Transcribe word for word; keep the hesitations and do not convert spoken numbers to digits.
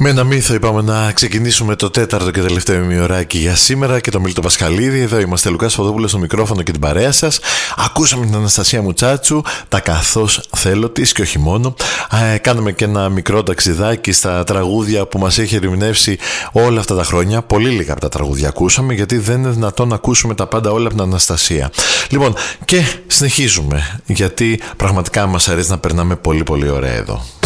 Με ένα μύθο είπαμε να ξεκινήσουμε το τέταρτο και τελευταίο ημιωράκι για σήμερα και το Μίλτο Πασχαλίδη. Εδώ είμαστε, Λουκάς Φοδόπουλος στο μικρόφωνο και την παρέα σας. Ακούσαμε την Αναστασία Μουτσάτσου, τα καθώς θέλω της και όχι μόνο. Ε, κάναμε και ένα μικρό ταξιδάκι στα τραγούδια που μας έχει ερμηνεύσει όλα αυτά τα χρόνια. Πολύ λίγα από τα τραγούδια ακούσαμε, γιατί δεν είναι δυνατόν να ακούσουμε τα πάντα όλα από την Αναστασία. Λοιπόν, και συνεχίζουμε, γιατί πραγματικά μας αρέσει να περνάμε πολύ πολύ ωραία εδώ.